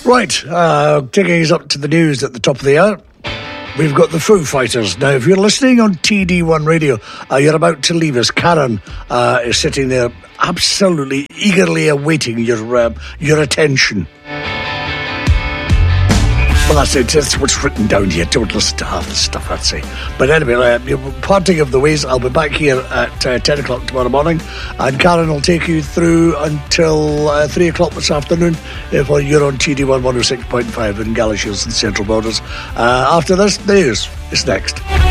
Right, taking us up to the news at the top of the hour. We've got the Foo Fighters. Now, if you're listening on TD1 Radio, you're about to leave us. Karen is sitting there absolutely eagerly awaiting your attention. Well, that's it. That's what's written down here. Don't listen to half the stuff I'd say. But anyway, parting of the ways, I'll be back here at 10 o'clock tomorrow morning, and Karen will take you through until 3 o'clock this afternoon if you're on TD1 106.5 in Galashiels and Central Borders. After this, the news is next.